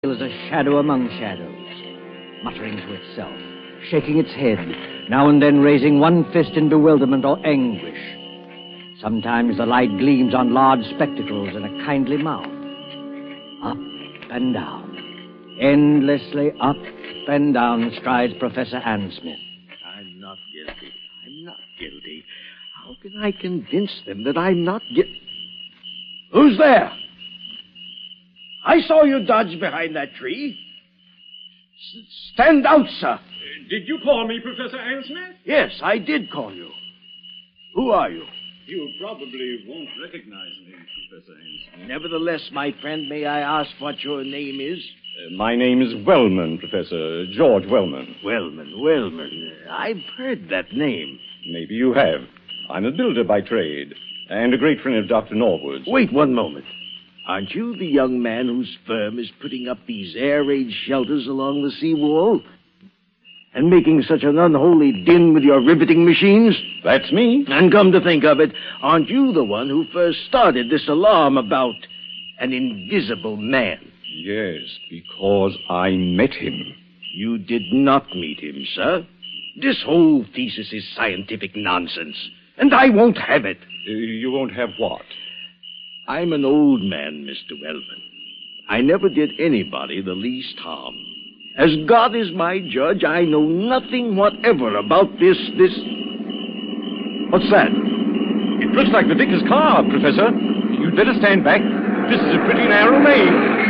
as a shadow among shadows, muttering to itself, shaking its head, now and then raising one fist in bewilderment or anguish. Sometimes the light gleams on large spectacles and a kindly mouth. Up and down, endlessly up and down strides Professor Ansmith. I'm not guilty. I'm not guilty. How can I convince them that I'm not guilty? Who's there? I saw you dodge behind that tree. Stand out, sir. Did you call me Professor Ansmith? Yes, I did call you. Who are you? You probably won't recognize me, Professor Ansmith. Nevertheless, my friend, may I ask what your name is? My name is Wellman, Professor. George Wellman. Wellman. I've heard that name. Maybe you have. I'm a builder by trade, and a great friend of Dr. Norwood's. Wait one moment. Aren't you the young man whose firm is putting up these air raid shelters along the seawall? And making such an unholy din with your riveting machines? That's me. And come to think of it, aren't you the one who first started this alarm about an invisible man? Yes, because I met him. You did not meet him, sir. This whole thesis is scientific nonsense, and I won't have it. You won't have what? I'm an old man, Mr. Wellman. I never did anybody the least harm. As God is my judge, I know nothing whatever about this... What's that? It looks like the vicar's car, Professor. You'd better stand back. This is a pretty narrow lane.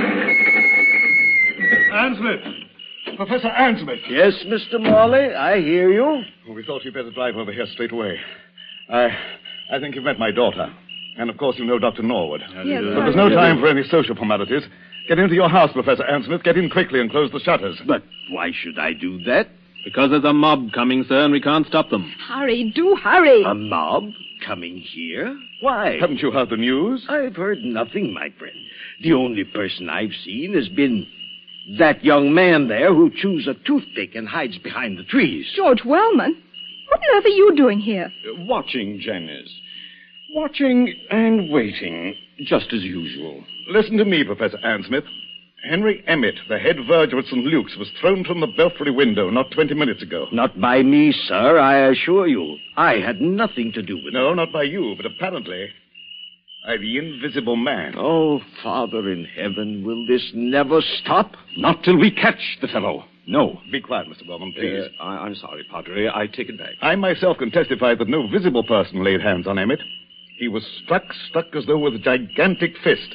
Ansmith! Professor Ansmith! Yes, Mr. Morley, I hear you. Well, we thought you'd better drive over here straight away. I think you've met my daughter. And, of course, you know Dr. Norwood. Yes, but there's no time for any social formalities. Get into your house, Professor Ansmith. Get in quickly and close the shutters. But why should I do that? Because there's a mob coming, sir, and we can't stop them. Hurry, do hurry. A mob coming here? Why? Haven't you heard the news? I've heard nothing, my friend. The only person I've seen has been that young man there who chews a toothpick and hides behind the trees. George Wellman? What on earth are you doing here? Watching, Janice. Watching and waiting, just as usual. Listen to me, Professor Ansmith. Henry Emmett, the head verger at St. Luke's, was thrown from the belfry window not 20 minutes ago. Not by me, sir, I assure you. I had nothing to do with it. No, not by you, but apparently by the invisible man. Oh, Father in heaven, will this never stop? Not till we catch the fellow. No. Be quiet, Mr. Wellman, please. I'm sorry, Padre. I take it back. I myself can testify that no visible person laid hands on Emmett. He was struck as though with a gigantic fist.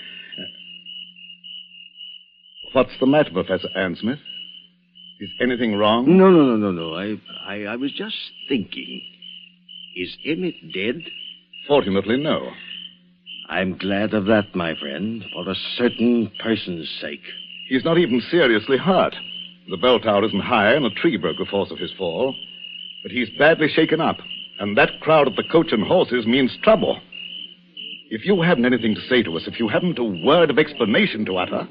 What's the matter, Professor Ansmith? Is anything wrong? No. I was just thinking. Is Emmett dead? Fortunately, no. I'm glad of that, my friend, for a certain person's sake. He's not even seriously hurt. The bell tower isn't high, and a tree broke the force of his fall. But he's badly shaken up, and that crowd at the Coach and Horses means trouble. If you haven't anything to say to us, if you haven't a word of explanation to utter...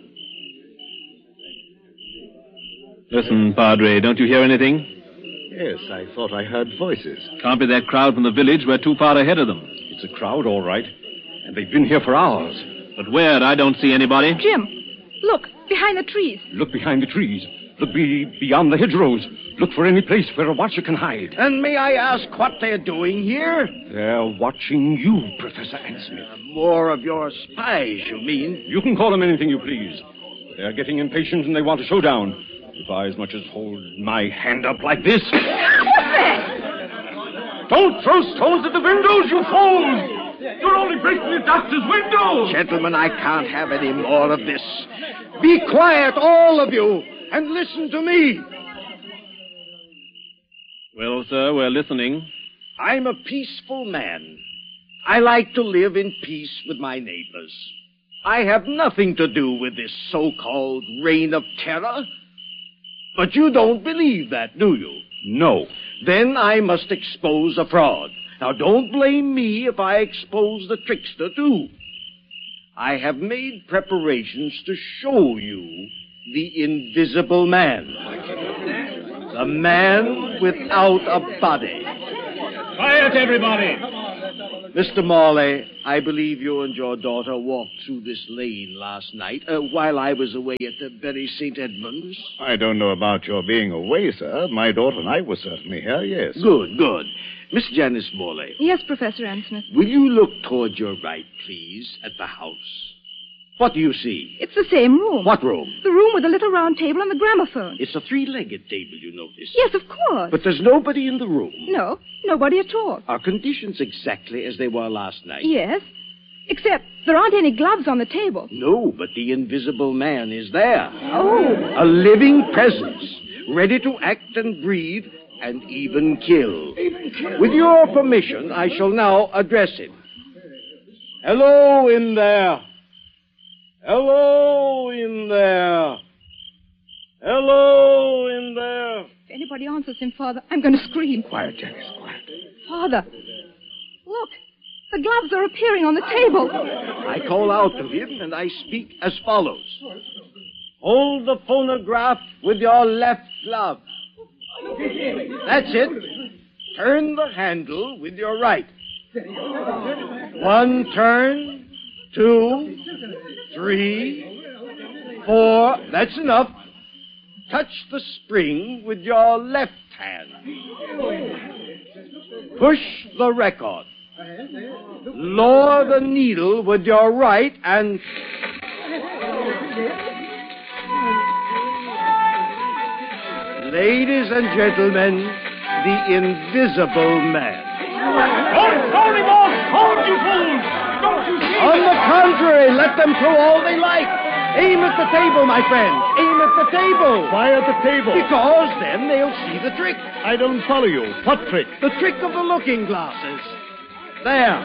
Listen, Padre, don't you hear anything? Yes, I thought I heard voices. Can't be that crowd from the village. We're too far ahead of them. It's a crowd, all right. And they've been here for hours. But where? I don't see anybody. Jim, look, behind the trees. Look behind the trees. Look beyond the hedgerows. Look for any place where a watcher can hide. And may I ask what they're doing here? They're watching you, Professor Ansmith. More of your spies, you mean? You can call them anything you please. But they're getting impatient and they want a showdown. If I as much as hold my hand up like this... What's that? Don't throw stones at the windows, you fools! You're only breaking the doctor's window! Gentlemen, I can't have any more of this. Be quiet, all of you, and listen to me. Well, sir, we're listening. I'm a peaceful man. I like to live in peace with my neighbors. I have nothing to do with this so-called reign of terror. But you don't believe that, do you? No. Then I must expose a fraud. Now, don't blame me if I expose the trickster, too. I have made preparations to show you the invisible man. The man without a body. Quiet, everybody. Mr. Morley, I believe you and your daughter walked through this lane last night while I was away at the Bury St. Edmunds. I don't know about your being away, sir. My daughter and I were certainly here, yes. Good, good. Miss Janice Morley. Yes, Professor Ansmith. Will you look toward your right, please, at the house? What do you see? It's the same room. What room? The room with the little round table and the gramophone. It's a three-legged table, you notice. Yes, of course. But there's nobody in the room. No, nobody at all. Are conditions exactly as they were last night? Yes. Except there aren't any gloves on the table. No, but the invisible man is there. Oh. A living presence, ready to act and breathe and even kill. With your permission, I shall now address him. Hello in there. Hello in there. Hello in there. If anybody answers him, Father, I'm going to scream. Quiet, Janice, quiet. Father, look. The gloves are appearing on the table. I call out to him, and I speak as follows. Hold the phonograph with your left glove. That's it. Turn the handle with your right. One turn, 2, 3, 4. That's enough. Touch the spring with your left hand. Push the record. Lower the needle with your right and... Ladies and gentlemen, the Invisible Man. Hold him on! Hold, you fools! Don't you see? On the contrary, let them throw all they like. Aim at the table, my friend. Aim at the table. Why at the table? Because then they'll see the trick. I don't follow you. What trick? The trick of the looking glasses. There.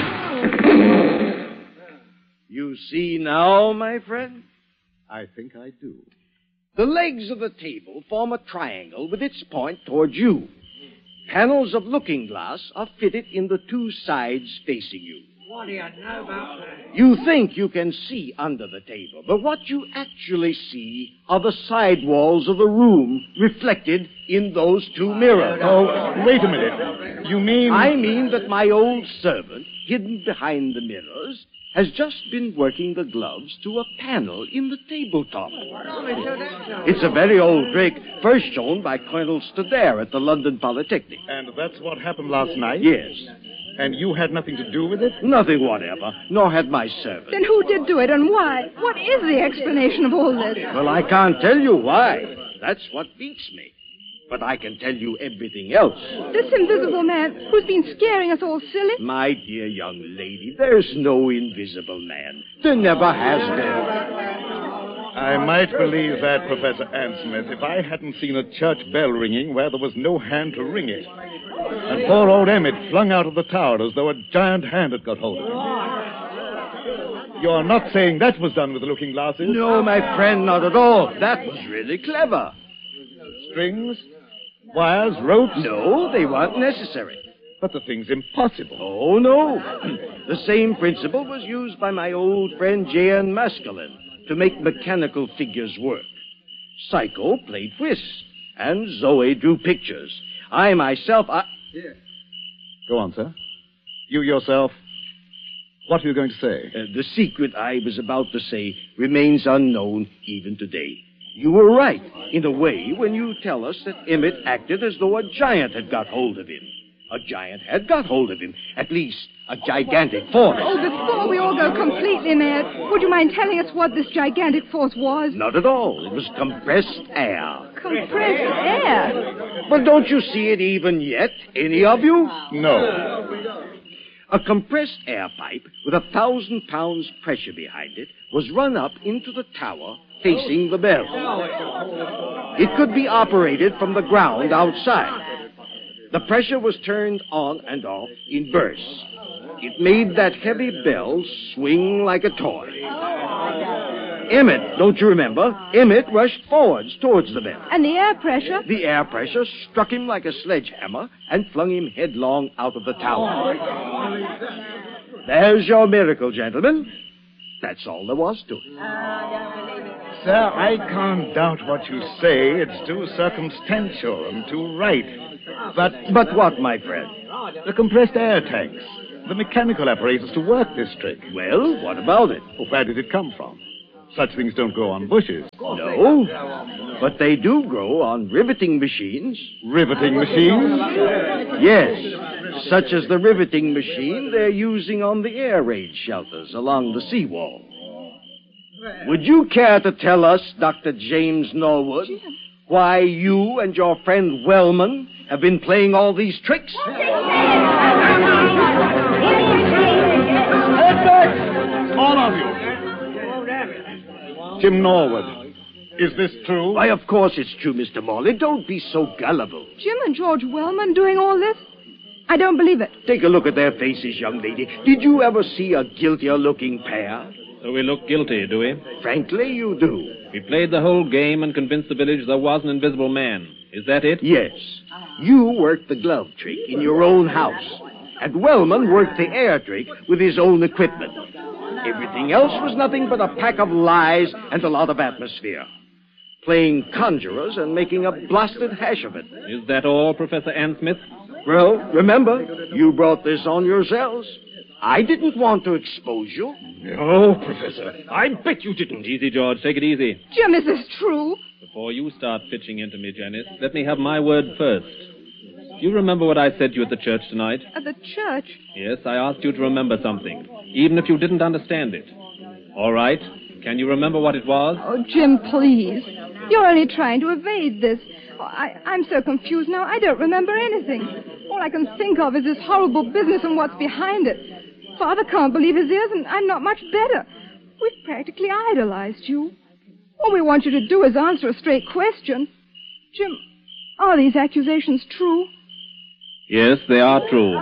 You see now, my friend? I think I do. The legs of the table form a triangle with its point towards you. Panels of looking glass are fitted in the two sides facing you. What do you know about that? You think you can see under the table, but what you actually see are the side walls of the room reflected in those two mirrors. Oh, wait a minute. You mean... I mean that my old servant, hidden behind the mirrors, has just been working the gloves to a panel in the tabletop. It's a very old trick, first shown by Colonel Stadair at the London Polytechnic. And that's what happened last night? Yes. And you had nothing to do with it? Nothing whatever, nor had my servant. Then who did do it and why? What is the explanation of all this? Well, I can't tell you why. That's what beats me. But I can tell you everything else. This invisible man who's been scaring us all silly? My dear young lady, there's no invisible man. There never has been. I might believe that, Professor Ansmith, if I hadn't seen a church bell ringing where there was no hand to ring it. And poor old Emmett flung out of the tower as though a giant hand had got hold of him. You're not saying that was done with the looking glasses? No, my friend, not at all. That was really clever. Strings? Wires? Ropes? No, they weren't necessary. But the thing's impossible. Oh, no. The same principle was used by my old friend J.N. Maskelyne to make mechanical figures work. Psycho played whist, and Zoe drew pictures. I myself, Go on, sir. You yourself, what are you going to say? The secret I was about to say remains unknown even today. You were right, in a way, when you tell us that Emmett acted as though a giant had got hold of him. A giant had got hold of him, at least a gigantic force. Oh, before we all go completely mad, would you mind telling us what this gigantic force was? Not at all. It was compressed air. Compressed air? But don't you see it even yet, any of you? No. A compressed air pipe with 1,000 pounds pressure behind it was run up into the tower facing the bell. It could be operated from the ground outside. The pressure was turned on and off in bursts. It made that heavy bell swing like a toy. Emmett, don't you remember? Emmett rushed forwards towards the bell. And the air pressure? The air pressure struck him like a sledgehammer and flung him headlong out of the tower. There's your miracle, gentlemen. That's all there was to it. Sir, I can't doubt what you say. It's too circumstantial and too right. But what, my friend? The compressed air tanks. the mechanical apparatus to work this trick. Well, what about it? Well, where did it come from? Such things don't grow on bushes. No, but they do grow on riveting machines. Riveting machines? Yes, such as the riveting machine they're using on the air raid shelters along the seawall. Would you care to tell us, Dr. James Norwood, why you and your friend Wellman have been playing all these tricks? All of you. Jim Norwood, is this true? Why, of course it's true, Mr. Morley. Don't be so gullible. Jim and George Wellman doing all this? I don't believe it. Take a look at their faces, young lady. Did you ever see a guiltier-looking pair? So we look guilty, do we? Frankly, you do. We played the whole game and convinced the village there was an invisible man. Is that it? Yes. You worked the glove trick in your own house, and Wellman worked the air trick with his own equipment. Everything else was nothing but a pack of lies and a lot of atmosphere. Playing conjurers and making a blasted hash of it. Is that all, Professor Ann Smith? Well, remember, you brought this on yourselves. I didn't want to expose you. No, Professor. I bet you didn't. Easy, George. Take it easy. Jim, is this true? Before you start pitching into me, Janice, let me have my word first. Do you remember what I said to you at the church tonight? At the church? Yes, I asked you to remember something, even if you didn't understand it. All right. Can you remember what it was? Oh, Jim, please. You're only trying to evade this. Oh, I'm so confused now, I don't remember anything. All I can think of is this horrible business and what's behind it. Father can't believe his ears, and I'm not much better. We've practically idolized you. All we want you to do is answer a straight question. Jim, are these accusations true? Yes, they are true.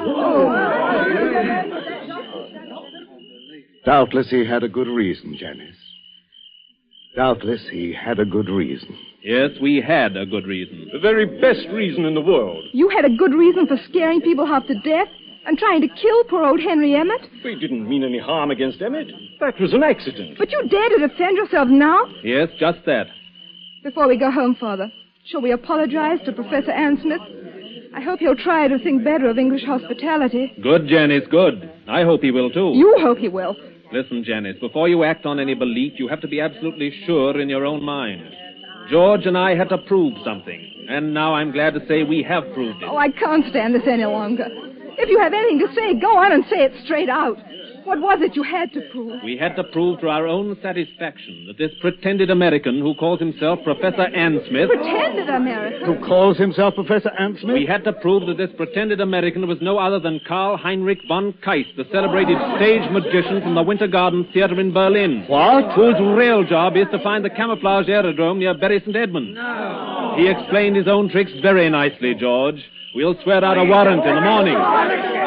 Doubtless he had a good reason, Janice. Doubtless he had a good reason. Yes, we had a good reason. The very best reason in the world. You had a good reason for scaring people half to death and trying to kill poor old Henry Emmett? We didn't mean any harm against Emmett. That was an accident. But you dare to defend yourselves now? Yes, just that. Before we go home, Father, shall we apologize to Professor Ann Smith? I hope he'll try to think better of English hospitality. Good, Janice, good. I hope he will, too. You hope he will. Listen, Janice, before you act on any belief, you have to be absolutely sure in your own mind. George and I had to prove something, and now I'm glad to say we have proved it. Oh, I can't stand this any longer. If you have anything to say, go on and say it straight out. What was it you had to prove? We had to prove to our own satisfaction that this pretended American who calls himself Professor Ann Smith... Pretended American? Who calls himself Professor Ann Smith? We had to prove that this pretended American was no other than Karl Heinrich von Keist, the celebrated stage magician from the Winter Garden Theater in Berlin. What? Whose real job is to find the camouflage aerodrome near Bury St. Edmunds. No. He explained his own tricks very nicely, George. We'll swear out a warrant in the morning.